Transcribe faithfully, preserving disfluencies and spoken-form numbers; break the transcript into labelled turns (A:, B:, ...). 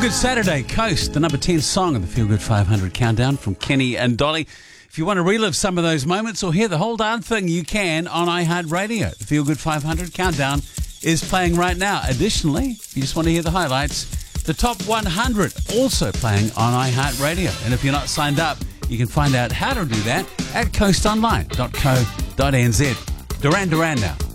A: Good Saturday, Coast, the number ten song of the Feel Good five hundred countdown from Kenny and Dolly. If you want to relive some of those moments or hear the whole darn thing, you can on iHeartRadio. The Feel Good five hundred countdown is playing right now. Additionally, if you just want to hear the highlights, the top one hundred also playing on iHeartRadio. And if you're not signed up, you can find out how to do that at coast online dot co dot n z. Duran Duran now.